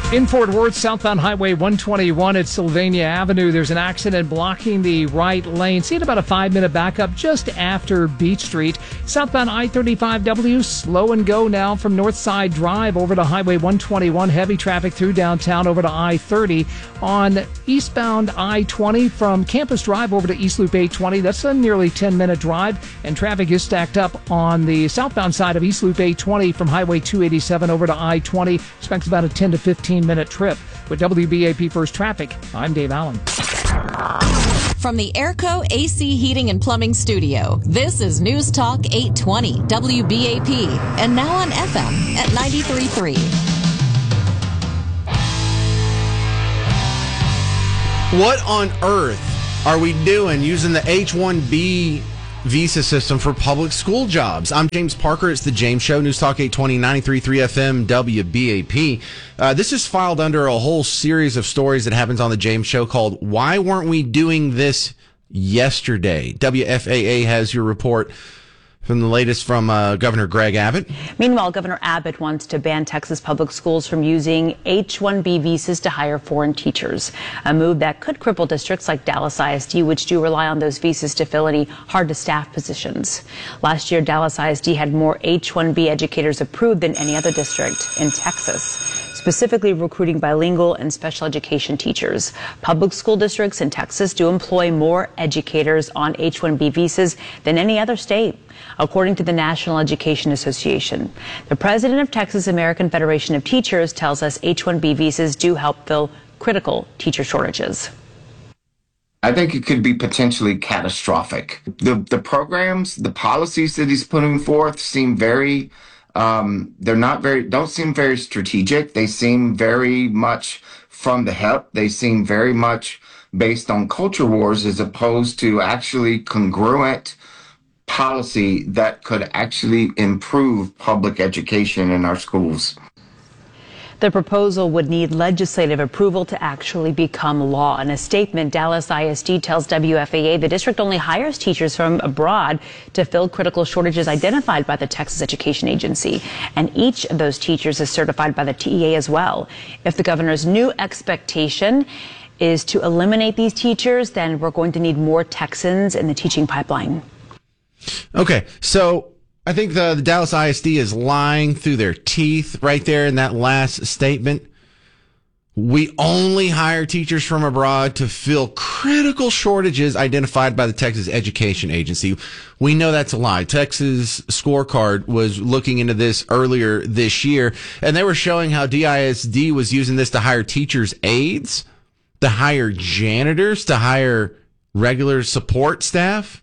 In Fort Worth, southbound Highway 121 at Sylvania Avenue, there's an accident blocking the right lane. See it about a 5-minute backup just after Beach Street. Southbound I-35W, slow and go now from Northside Drive over to Highway 121. Heavy traffic through downtown over to I-30. On eastbound I-20 from Campus Drive over to East Loop 820. That's a nearly 10-minute drive. And traffic is stacked up on the southbound side of East Loop 820 from Highway 287 over to I-20. Expect about a 10 to 15-minute trip. With WBAP First Traffic, I'm Dave Allen. From the Airco AC Heating and Plumbing Studio, this is News Talk 820 WBAP, and now on FM at 93.3. What on earth are we doing using the H-1B visa system for public school jobs? I'm James Parker. It's the James Show, News Talk 820, 93.3 FM, WBAP. This is filed under a whole series of stories that happens on the James Show called Why Weren't We Doing This Yesterday? WFAA has your report from the latest from Governor Greg Abbott. Meanwhile, Governor Abbott wants to ban Texas public schools from using H-1B visas to hire foreign teachers, a move that could cripple districts like Dallas ISD, which do rely on those visas to fill any hard-to-staff positions. Last year, Dallas ISD had more H-1B educators approved than any other district in Texas, specifically recruiting bilingual and special education teachers. Public school districts in Texas do employ more educators on H-1B visas than any other state, according to the National Education Association. The president of Texas American Federation of Teachers tells us H-1B visas do help fill critical teacher shortages. I think it could be potentially catastrophic. The programs, the policies that he's putting forth seem very don't seem very strategic. They seem very much from the hip. They seem very much based on culture wars as opposed to actually congruent policy that could actually improve public education in our schools. The proposal would need legislative approval to actually become law. In a statement, Dallas ISD tells WFAA the district only hires teachers from abroad to fill critical shortages identified by the Texas Education Agency. And each of those teachers is certified by the TEA as well. If the governor's new expectation is to eliminate these teachers, then we're going to need more Texans in the teaching pipeline. Okay, so I think the Dallas ISD is lying through their teeth right there in that last statement. We only hire teachers from abroad to fill critical shortages identified by the Texas Education Agency. We know that's a lie. Texas Scorecard was looking into this earlier this year, and they were showing how DISD was using this to hire teachers' aides, to hire janitors, to hire regular support staff.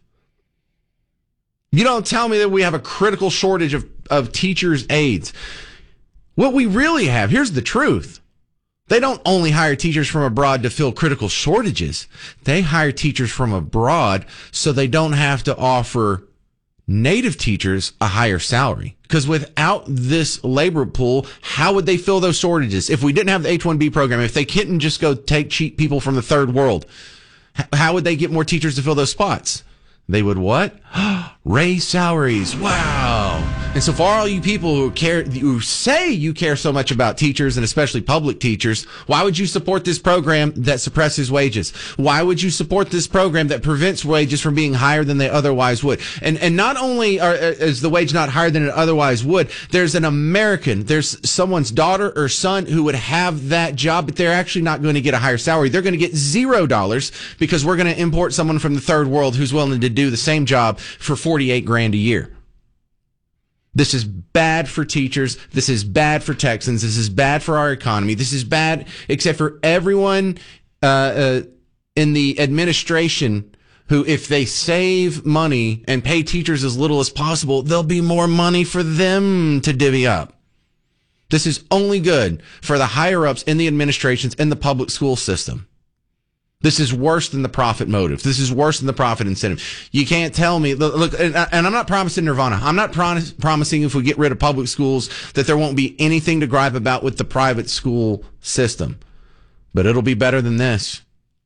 You don't tell me that we have a critical shortage of teachers' aides. What we really have, here's the truth. They don't only hire teachers from abroad to fill critical shortages. They hire teachers from abroad so they don't have to offer native teachers a higher salary. Because without this labor pool, how would they fill those shortages? If we didn't have the H-1B program, if they couldn't just go take cheap people from the third world, how would they get more teachers to fill those spots? They would what? Raise salaries. Wow. And so for all you people who say you care so much about teachers and especially public teachers, why would you support this program that suppresses wages? Why would you support this program that prevents wages from being higher than they otherwise would? And not only is the wage not higher than it otherwise would, there's someone's daughter or son who would have that job, but they're actually not going to get a higher salary. They're going to get $0 because we're going to import someone from the third world who's willing to do the same job for $48,000 a year. This is bad for teachers. This is bad for Texans. This is bad for our economy. This is bad except for everyone in the administration who, if they save money and pay teachers as little as possible, there'll be more money for them to divvy up. This is only good for the higher-ups in the administrations in the public school system. This is worse than the profit motive. This is worse than the profit incentive. You can't tell me, look, and I'm not promising nirvana. I'm not promising if we get rid of public schools that there won't be anything to gripe about with the private school system. But it'll be better than this.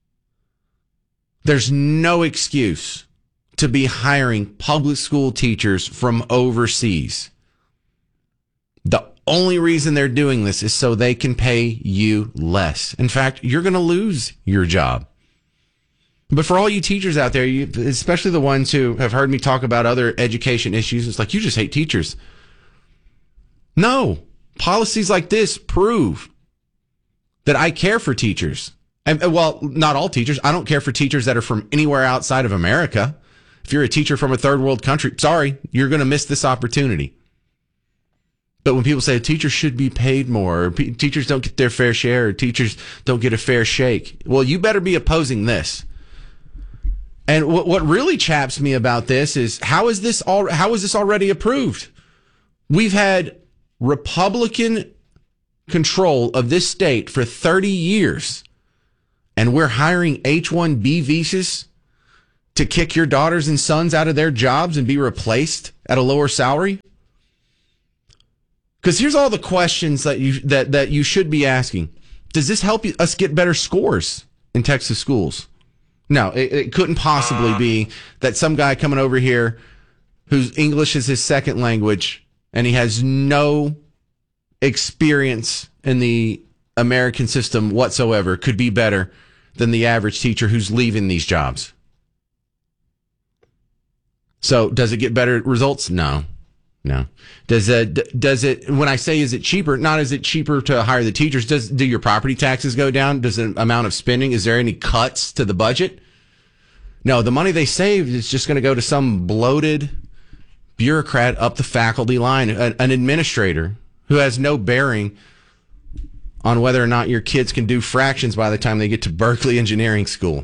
There's no excuse to be hiring public school teachers from overseas. The only reason they're doing this is so they can pay you less. In fact, you're going to lose your job. But for all you teachers out there, especially the ones who have heard me talk about other education issues, it's like, you just hate teachers. No, policies like this prove that I care for teachers. And, well, not all teachers. I don't care for teachers that are from anywhere outside of America. If you're a teacher from a third world country, sorry, you're going to miss this opportunity. But when people say teachers should be paid more, or teachers don't get their fair share, or teachers don't get a fair shake, well, you better be opposing this. And what really chaps me about this is how is this already approved? We've had Republican control of this state for 30 years, and we're hiring H-1B visas to kick your daughters and sons out of their jobs and be replaced at a lower salary? Because here's all the questions that you should be asking. Does this help us get better scores in Texas schools? No, it couldn't possibly be that some guy coming over here whose English is his second language and he has no experience in the American system whatsoever could be better than the average teacher who's leaving these jobs. So does it get better results? No. Does it, when I say is it cheaper, not is it cheaper to hire the teachers, do your property taxes go down? Does the amount of spending, is there any cuts to the budget? No, the money they saved is just going to go to some bloated bureaucrat up the faculty line, an administrator who has no bearing on whether or not your kids can do fractions by the time they get to Berkeley Engineering School.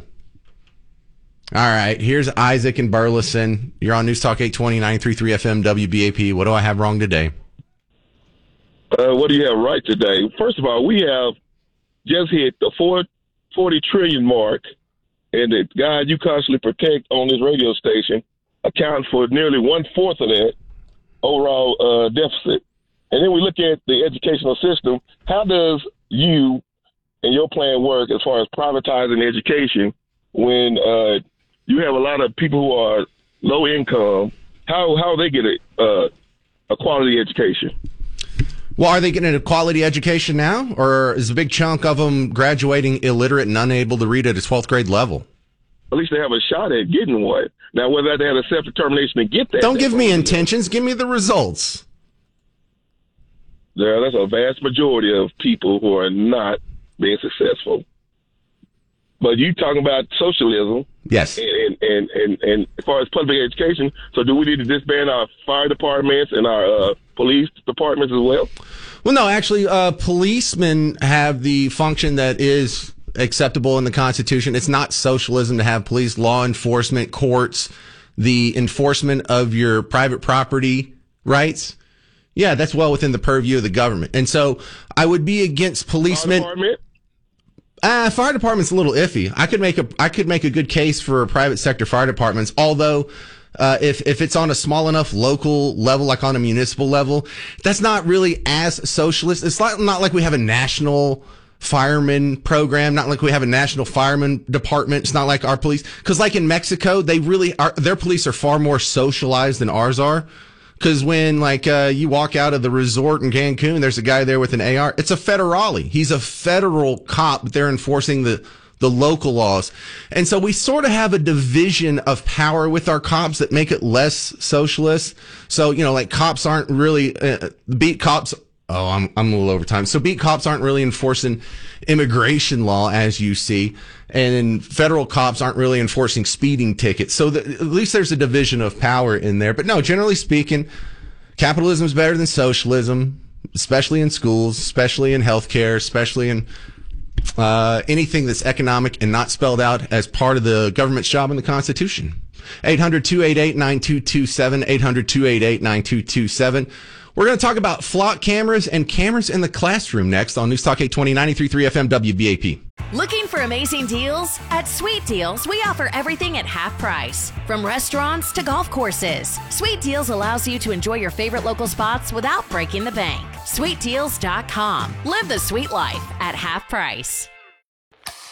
All right, here's Isaac in Burleson. You're on News Talk 820, 933 FM, WBAP. What do I have wrong today? What do you have right today? First of all, we have just hit the 40 trillion mark, and the guy you constantly protect on this radio station accounts for nearly 1/4 of that overall deficit. And then we look at the educational system. How does you and your plan work as far as privatizing education when you have a lot of people who are low income? How they get a quality education? Well, are they getting a quality education now, or is a big chunk of them graduating illiterate and unable to read at a 12th grade level? At least they have a shot at getting one. Now, whether they have a self-determination to get that. Don't give me intentions. Give me the results. Yeah, that's a vast majority of people who are not being successful. But you talking about socialism. Yes. And as far as public education, so do we need to disband our fire departments and our police departments as well? Well, no, actually, policemen have the function that is acceptable in the Constitution. It's not socialism to have police, law enforcement, courts, the enforcement of your private property rights. Yeah, that's well within the purview of the government. And so I would be against policemen. Fire department's a little iffy. I could make a good case for private sector fire departments, although if it's on a small enough local level, like on a municipal level, that's not really as socialist. It's not like we have a national fireman program, not like we have a national fireman department. It's not like our police, because like in Mexico, they really are, their police are far more socialized than ours are. Because when, you walk out of the resort in Cancun, there's a guy there with an AR. It's a federale. He's a federal cop, but they're enforcing the local laws. And so we sort of have a division of power with our cops that make it less socialist. So, cops aren't really, beat cops. Oh, I'm a little over time. So beat cops aren't really enforcing immigration law, as you see. And federal cops aren't really enforcing speeding tickets. So at least there's a division of power in there. But no, generally speaking, capitalism is better than socialism, especially in schools, especially in healthcare, especially in anything that's economic and not spelled out as part of the government's job in the Constitution. 800-288-9227, 800-288-9227. We're going to talk about flock cameras and cameras in the classroom next on News Talk 820, 93.3 FM WBAP. Looking for amazing deals? At Sweet Deals, we offer everything at half price. From restaurants to golf courses, Sweet Deals allows you to enjoy your favorite local spots without breaking the bank. SweetDeals.com. Live the sweet life at half price.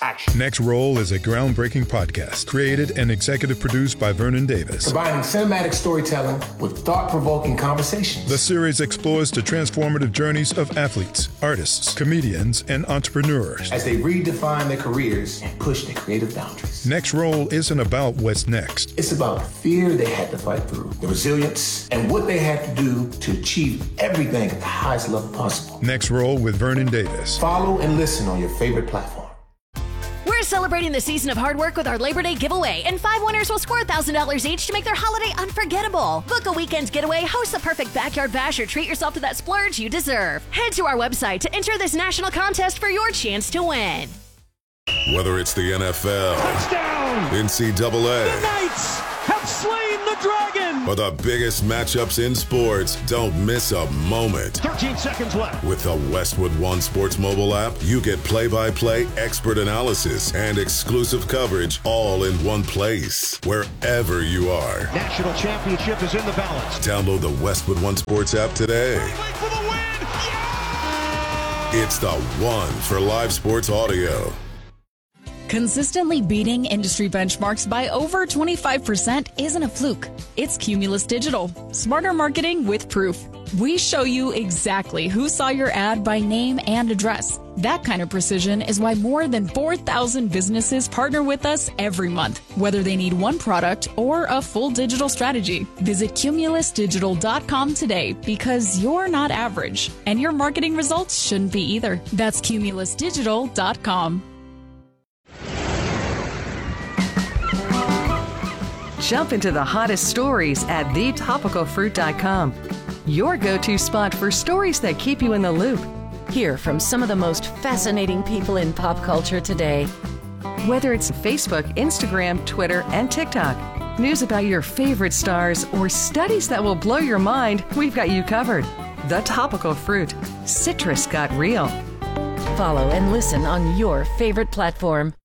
action. Next Roll is a groundbreaking podcast created and executive produced by Vernon Davis. Combining cinematic storytelling with thought-provoking conversations. The series explores the transformative journeys of athletes, artists, comedians, and entrepreneurs as they redefine their careers and push their creative boundaries. Next Roll isn't about what's next. It's about the fear they had to fight through, the resilience, and what they had to do to achieve everything at the highest level possible. Next Roll with Vernon Davis. Follow and listen on your favorite platform. We're celebrating the season of hard work with our Labor Day giveaway, and 5 winners will score $1,000 each to make their holiday unforgettable. Book a weekend getaway, host the perfect backyard bash, or treat yourself to that splurge you deserve. Head to our website to enter this national contest for your chance to win. Whether it's the NFL, touchdown, NCAA, the Knights have slain the dragon, or the biggest matchups in sports, don't miss a moment. 13 seconds left. With the Westwood One Sports mobile app, you get play-by-play, expert analysis, and exclusive coverage all in one place, wherever you are. National championship is in the balance. Download the Westwood One Sports app today. Wait for the win! Yeah! It's the one for live sports audio. Consistently beating industry benchmarks by over 25% isn't a fluke. It's Cumulus Digital. Smarter marketing with proof. We show you exactly who saw your ad by name and address. That kind of precision is why more than 4,000 businesses partner with us every month, whether they need one product or a full digital strategy. Visit cumulusdigital.com today because you're not average, and your marketing results shouldn't be either. That's cumulusdigital.com. Jump into the hottest stories at thetopicalfruit.com. Your go-to spot for stories that keep you in the loop. Hear from some of the most fascinating people in pop culture today. Whether it's Facebook, Instagram, Twitter, and TikTok, news about your favorite stars, or studies that will blow your mind, we've got you covered. The Topical Fruit. Citrus got real. Follow and listen on your favorite platform.